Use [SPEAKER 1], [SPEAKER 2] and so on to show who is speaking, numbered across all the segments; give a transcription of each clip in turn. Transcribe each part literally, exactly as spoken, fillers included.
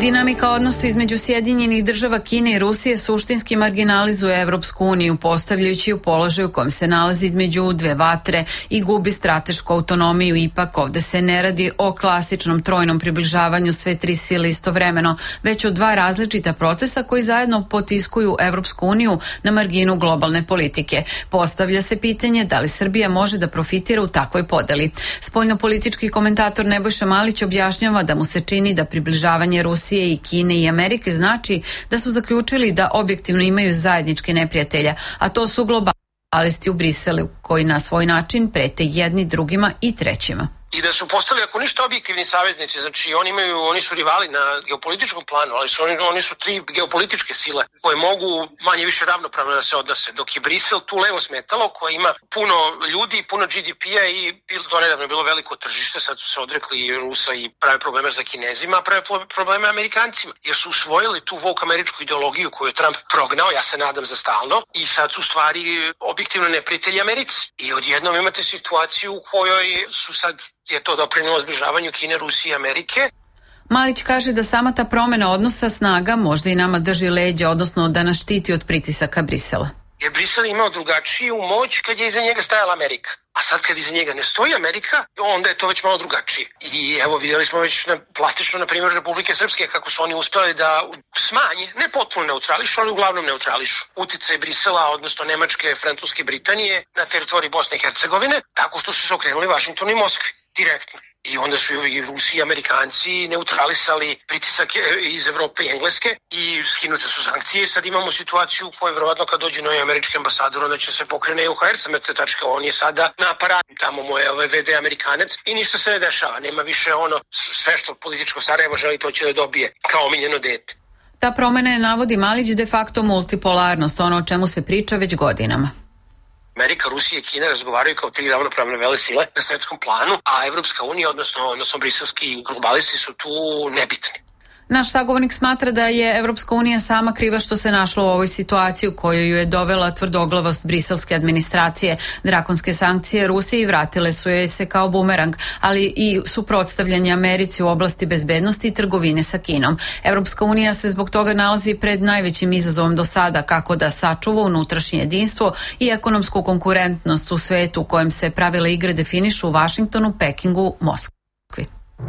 [SPEAKER 1] Dinamika odnosa između Sjedinjenih država, Kine i Rusije suštinski marginalizuje Evropsku uniju, postavljajući u položaju u kojem se nalazi između dve vatre i gubi stratešku autonomiju. Ipak ovde se ne radi o klasičnom trojnom približavanju sve tri sile istovremeno, već o dva različita procesa koji zajedno potiskuju Evropsku uniju na marginu globalne politike. Postavlja se pitanje da li Srbija može da profitira u takvoj podeli. Spoljnopolitički komentator Nebojša Malić objašnjava da mu se čini da približavanje Rusije i Kine i Amerike znači da su zaključili da objektivno imaju zajedničke neprijatelja, a to su globalisti u Briselu koji na svoj način prete jedni drugima i trećima.
[SPEAKER 2] I da su postali, ako ništa, objektivni saveznici. Znači oni imaju, oni su rivali na geopolitičkom planu, ali su oni, oni su tri geopolitičke sile koje mogu manje više ravnopravno da se odnose, dok je Brisel tu levo smetalo koja ima puno ljudi, puno G D P-a i bilo to nedavno bilo veliko tržište, sad su se odrekli i Rusa i prave probleme za Kinezima, a prave probleme Amerikancima, jer su usvojili tu woke američku ideologiju koju je Trump prognao, ja se nadam za stalno, i sad su stvari objektivno neprijatelji Americi. I odjednom imate situaciju u kojoj su sad je to doprinelo zbližavanju Kine, Rusije i Amerike.
[SPEAKER 1] Malić kaže da sama ta promena odnosa snaga možda i nama drži leđa, odnosno da nas štiti od pritisaka Brisela.
[SPEAKER 2] Jer Brisel imao drugačiju moć kad je iza njega stajala Amerika. A sad kad iza njega ne stoji Amerika, onda je to već malo drugačije. I evo vidjeli smo već na, plastično na primjer Republike Srpske kako su oni uspjeli da smanje, ne potpuno neutrališu, ali uglavnom neutrališu uticaj Brisela, odnosno Nemačke, Francuske, Britanije na teritoriji Bosne i Hercegovine, tako što su se okrenuli Vašingtonu i Moskvi direktno. I onda su i Rusi i Amerikanci neutralisali pritisak iz Evrope i Engleske i skinute su sankcije. Sad imamo situaciju u kojoj vjerovatno kad dođe novi američki ambasador onda će se pokrene U H R sa Mercetačka. On je sada na aparatu, tamo mu je ovaj V D Amerikanec i ništa se ne dešava. Nema više ono sve što političko Sarajevo želi, to će da dobije kao omiljeno dete.
[SPEAKER 1] Ta promena je, navodi Malić, de facto multipolarnost, ono o čemu se priča već godinama.
[SPEAKER 2] Amerika, Rusija i Kina razgovaraju kao tri ravnopravne vele sile na svetskom planu, a Evropska unija, odnosno, odnosno briselski globalisti su tu nebitni.
[SPEAKER 1] Naš sagovornik smatra da je Evropska unija sama kriva što se našla u ovoj situaciji u kojoj ju je dovela tvrdoglavost briselske administracije. Drakonske sankcije Rusiji vratile su joj se kao bumerang, ali i suprotstavljanje Americi u oblasti bezbednosti i trgovine sa Kinom. Evropska unija se zbog toga nalazi pred najvećim izazovom do sada, kako da sačuva unutrašnje jedinstvo i ekonomsku konkurentnost u svetu u kojem se pravila igre definišu u Vašingtonu, Pekingu, Moskvi.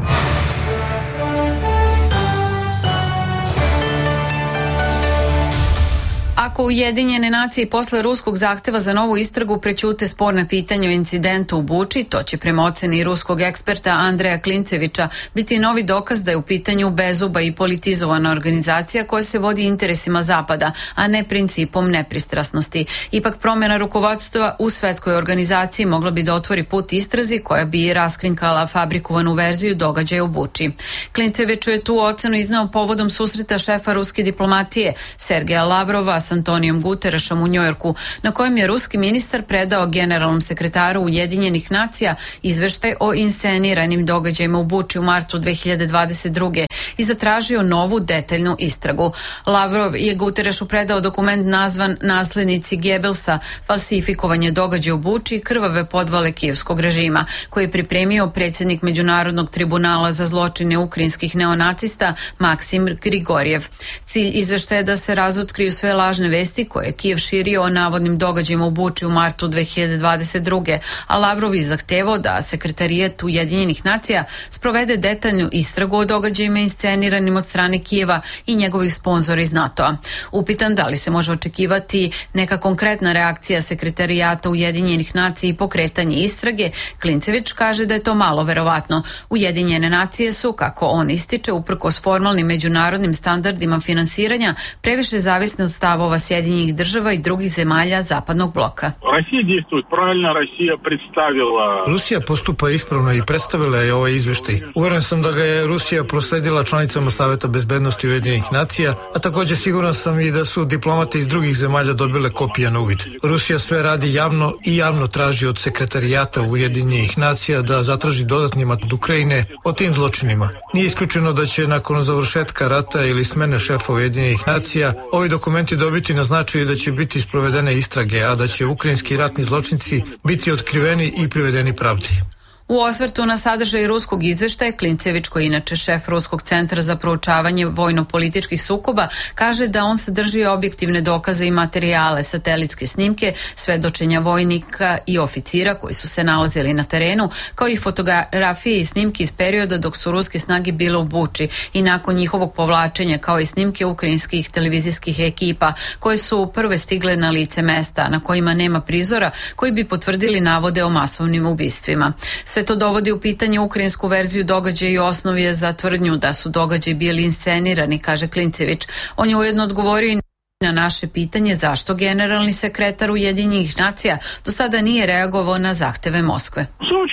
[SPEAKER 1] Ako Ujedinjene nacije posle ruskog zahteva za novu istragu prećute sporne pitanje o incidentu u Buči, to će prema oceni ruskog eksperta Andreja Klincevića biti novi dokaz da je u pitanju bezuba i politizovana organizacija koja se vodi interesima Zapada, a ne principom nepristrasnosti. Ipak promjena rukovodstva u svetskoj organizaciji mogla bi da otvori put istrazi koja bi raskrinkala fabrikovanu verziju događaja u Buči. Klincević je tu ocenu iznao povodom susreta šefa ruske diplomatije Sergeja Lavrova s Antonijom Guterešom u Njujorku, na kojem je ruski ministar predao generalnom sekretaru Ujedinjenih nacija izveštaj o insceniranim događajima u Buči u martu dve hiljade dvadeset druge i zatražio novu detaljnu istragu. Lavrov je Guterešu predao dokument nazvan Naslednici Gebelsa, falsifikovanje događaja u Buči i krvave podvale kijevskog režima, koji je pripremio predsjednik Međunarodnog tribunala za zločine ukrajinskih neonacista Maksim Grigorjev. Cilj izveštaja je da se razotkriju sve lažne vesti koje je Kijev širio o navodnim događajima u Buči u martu dve hiljade dvadeset druge, a Lavrov je zahtevao da Sekretarijat Ujedinjenih nacija sprovede detaljnu istragu o događajima insceniranim od strane Kijeva i njegovih sponzora iz NATO-a. Upitan da li se može očekivati neka konkretna reakcija Sekretarijata Ujedinjenih nacija i pokretanje istrage, Klincević kaže da je to malo verovatno. Ujedinjene nacije su, kako on ističe, uprkos formalnim međunarodnim standardima finansiranja, previše zavisne od stavova Sjedinjenih država i drugih zemalja zapadnog bloka.
[SPEAKER 3] Rusija postupa ispravno i predstavila je ovaj izveštaj. Uveren sam da ga je Rusija prosledila članicama Saveta bezbednosti Ujedinjenih nacija, a također siguran sam i da su diplomate iz drugih zemalja dobile kopije na uvid. Rusija sve radi javno i javno traži od Sekretarijata Ujedinjenih nacija da zatraži dodatnima od Ukrajine o tim zločinima. Nije isključeno da će nakon završetka rata ili smene šefa Ujedinjenih nacija ovi dokumenti dobiti na značaju da će biti sprovedene istrage, a da će ukrajinski ratni zločinci biti otkriveni i privedeni pravdi.
[SPEAKER 1] U osvrtu na sadržaj ruskog izveštaja, Klincević, koji je inače šef Ruskog centra za proučavanje vojno-političkih sukoba, kaže da on sadrži objektivne dokaze i materijale, satelitske snimke, svedočenja vojnika i oficira koji su se nalazili na terenu, kao i fotografije i snimke iz perioda dok su ruske snage bile u Buči i nakon njihovog povlačenja, kao i snimke ukrajinskih televizijskih ekipa koje su prve stigle na lice mesta, na kojima nema prizora koji bi potvrdili navode o masovnim ubistvima. Sve to dovodi u pitanje ukrajinsku verziju događaja i osnov je za tvrdnju da su događaji bili inscenirani, kaže Klincević. On je ujedno odgovorio i na naše pitanje zašto generalni sekretar Ujedinjenih nacija do sada nije reagovao na zahteve Moskve.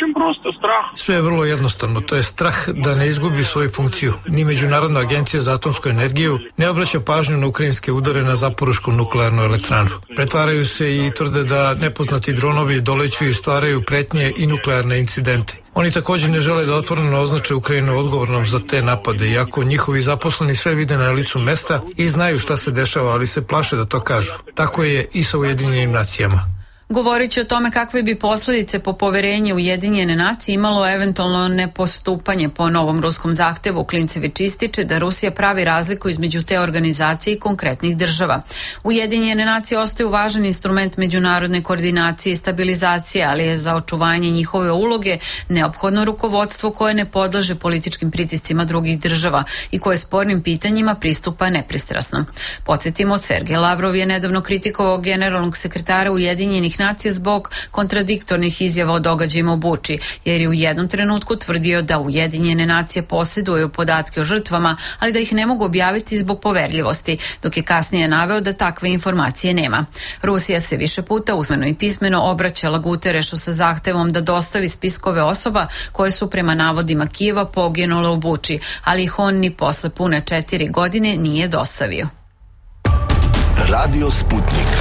[SPEAKER 3] Sve je vrlo jednostavno, to je strah da ne izgubi svoju funkciju. Ni Međunarodna agencija za atomsku energiju ne obraća pažnju na ukrajinske udare na Zaporošku nuklearnu elektranu. Pretvaraju se i tvrde da nepoznati dronovi doleću i stvaraju pretnje i nuklearne incidente. Oni također ne žele da otvoreno označe Ukrajinu odgovornom za te napade, iako njihovi zaposleni sve vide na licu mesta i znaju šta se dešava, ali se plaše da to kažu. Tako je i sa Ujedinjenim nacijama.
[SPEAKER 1] Govoreći o tome kakve bi posljedice po poverenje Ujedinjene nacije imalo eventualno nepostupanje po novom ruskom zahtevu, Klincević ističe da Rusija pravi razliku između te organizacije i konkretnih država. Ujedinjene nacije ostaju važan instrument međunarodne koordinacije i stabilizacije, ali je za očuvanje njihove uloge neophodno rukovodstvo koje ne podlaže političkim pritiscima drugih država i koje spornim pitanjima pristupa nepristrasno. Podsjetimo, Sergej Lavrov je nedavno kritikovao generalnog sekretara Ujedinjenih nacija zbog kontradiktornih izjava o događajima u Buči, jer je u jednom trenutku tvrdio da Ujedinjene nacije posjeduju podatke o žrtvama, ali da ih ne mogu objaviti zbog poverljivosti, dok je kasnije naveo da takve informacije nema. Rusija se više puta usmeno i pismeno obraćala Guterešu sa zahtevom da dostavi spiskove osoba koje su prema navodima Kijeva poginule u Buči, ali ih on ni posle pune četiri godine nije dostavio.
[SPEAKER 4] Radio Sputnik.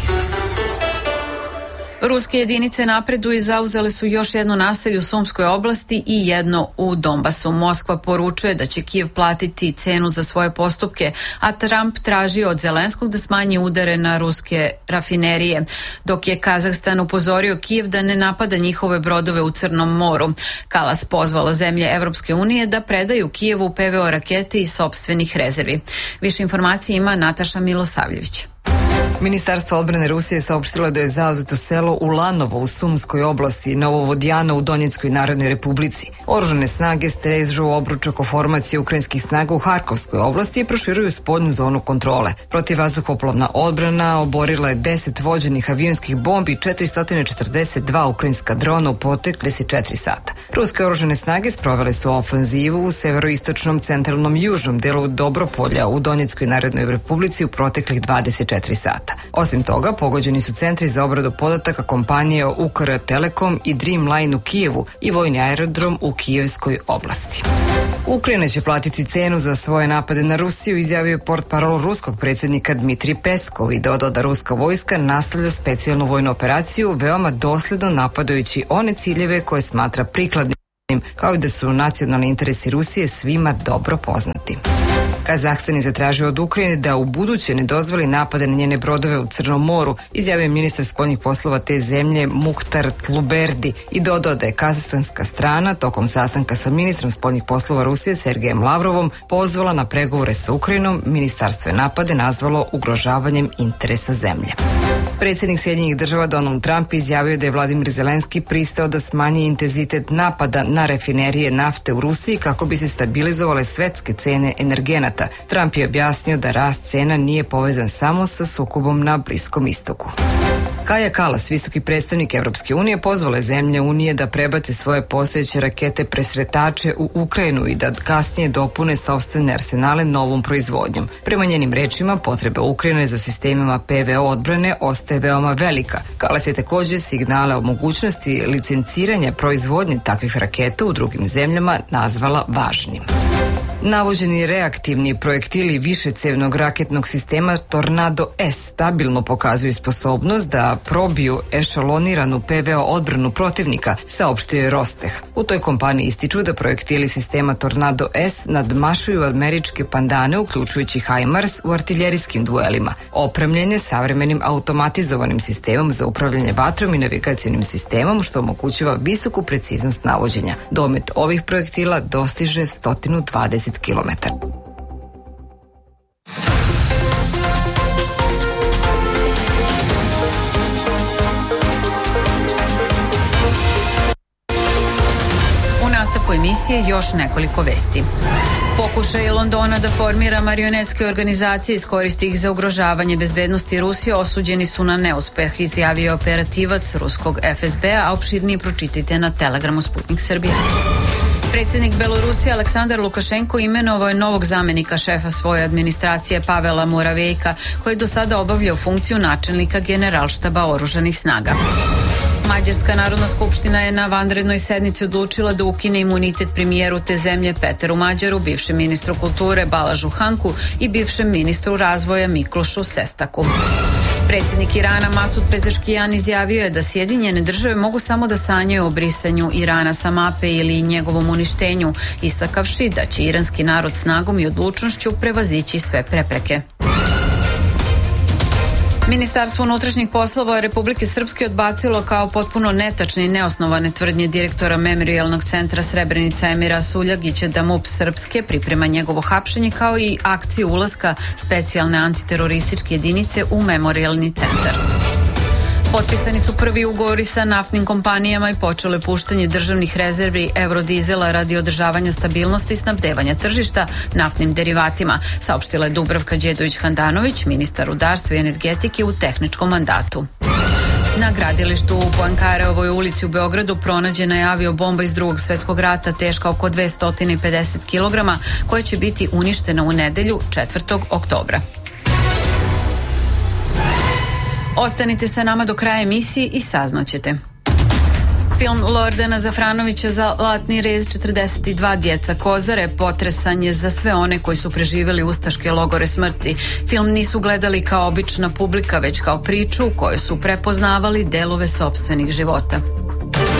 [SPEAKER 1] Ruske jedinice napreduju i zauzele su još jedno naselje u Sumskoj oblasti i jedno u Donbasu. Moskva poručuje da će Kijev platiti cenu za svoje postupke, a Trump traži od Zelenskog da smanji udare na ruske rafinerije, dok je Kazahstan upozorio Kijev da ne napada njihove brodove u Crnom moru. Kalas pozvala zemlje Evropske unije da predaju Kijevu P V O rakete iz sopstvenih rezervi. Više informacije ima Nataša Milosavljević.
[SPEAKER 5] Ministarstvo odbrane Rusije saopštilo da je zauzeto selo Ulanovo u Sumskoj oblasti, Novovodjano u Donjeckoj Narodnoj Republici. Oružane snage stežu obruč oko formacije ukrajinskih snaga u Harkovskoj oblasti i proširuju spoljnu zonu kontrole. Protivvazduhoplovna odbrana oborila je deset vođenih avionskih bombi i četiristo četrdeset dva ukrajinska drona u proteklih dvadeset četiri sata. Ruske oružane snage sprovele su ofanzivu u severoistočnom, centralnom i južnom delu Dobropolja u Donjeckoj Narodnoj Republici u proteklih dvadeset četiri sata. Osim toga, pogođeni su centri za obradu podataka kompanije U K R Telekom i Dreamline u Kijevu i vojni aerodrom u Kijevskoj oblasti. Ukrajina će platiti cenu za svoje napade na Rusiju, izjavio je portparol ruskog predsjednika Dmitrij Peskov i dodao da ruska vojska nastavlja specijalnu vojnu operaciju veoma dosljedno napadajući one ciljeve koje smatra prikladnim, kao i da su nacionalni interesi Rusije svima dobro poznati. Kazahstan je zatražio od Ukrajine da u buduće ne dozvoli napade na njene brodove u Crnom moru, izjavio je ministar spoljnih poslova te zemlje Muhtar Tluberdi i dodao da je kazahstanska strana tokom sastanka sa ministrom spoljnih poslova Rusije Sergejem Lavrovom pozvala na pregovore sa Ukrajinom. Ministarstvo je napade nazvalo ugrožavanjem interesa zemlje. Predsjednik Sjedinjenih država Donald Trump izjavio da je Vladimir Zelenski pristao da smanji intenzitet napada na rafinerije nafte u Rusiji kako bi se stabilizovale svetske cene energenata. Trump je objasnio da rast cena nije povezan samo sa sukobom na Bliskom istoku. Kaja Kallas, visoki predstavnik Evropske unije, pozvala je zemlje Unije da prebace svoje postojeće rakete presretače u Ukrajinu i da kasnije dopune sopstvene arsenale novom proizvodnjom. Prema njenim rečima, potreba Ukrajine za sistemima P V O odbrane ostaje veoma velika. Kallas je također signale o mogućnosti licenciranja proizvodnje takvih raketa u drugim zemljama nazvala važnim. Navođeni reaktivni projektili višecevnog raketnog sistema Tornado S stabilno pokazuju sposobnost da probiju ešaloniranu P V O odbranu protivnika, saopštio je Rosteh. U toj kompaniji ističu da projektili sistema Tornado S nadmašuju američke pandane, uključujući HIMARS, u artiljerijskim duelima. Opremljen je savremenim automatizovanim sistemom za upravljanje vatrom i navigacijnim sistemom, što omogućava visoku preciznost navođenja. Domet ovih projektila dostiže sto dvadeset kilometara.
[SPEAKER 1] U nastavku emisije još nekoliko vesti. Pokušaj Londona da formira marionetske organizacije i iskoristi ih za ugrožavanje bezbednosti Rusije osuđeni su na neuspeh, izjavio operativac ruskog F S B-a, a opširnije pročitajte na Telegramu Sputnik Srbije. Predsjednik Belorusije Aleksandar Lukašenko imenovao je novog zamenika šefa svoje administracije Pavela Moravejka, koji je do sada obavljao funkciju načelnika Generalštaba oružanih snaga. Mađarska narodna skupština je na vanrednoj sednici odlučila da ukine imunitet premijeru te zemlje Peteru Mađaru, bivšem ministru kulture Balažu Hanku i bivšem ministru razvoja Miklošu Sestaku. Predsjednik Irana Masud Pezeškijan izjavio je da Sjedinjene države mogu samo da sanjaju o brisanju Irana sa mape ili njegovom uništenju, istakavši da će iranski narod snagom i odlučnošću prevazići sve prepreke. Ministarstvo unutrašnjih poslova Republike Srpske odbacilo kao potpuno netačne i neosnovane tvrdnje direktora Memorijalnog centra Srebrenica Emira Suljagića da M U P Srpske priprema njegovo hapšenje, kao i akciju ulaska specijalne antiterorističke jedinice u Memorijalni centar. Potpisani su prvi ugovori sa naftnim kompanijama i počelo je puštanje državnih rezervi eurodizela radi održavanja stabilnosti i snabdevanja tržišta naftnim derivatima, saopštila je Dubravka Đedović-Handanović, ministar rudarstva i energetike u tehničkom mandatu. Na gradilištu u Poinkareovoj ulici u Beogradu pronađena je aviobomba iz Drugog svetskog rata teška oko dvesta pedeset kilograma, koja će biti uništena u nedelju četvrtog oktobra. Ostanite sa nama do kraja emisije i saznaćete. Film Lordana Zafranovića Zlatni rez četrdeset dva Djeca Kozare potresan je za sve one koji su preživjeli ustaške logore smrti. Film nisu gledali kao obična publika, već kao priču u kojoj su prepoznavali delove sopstvenih života.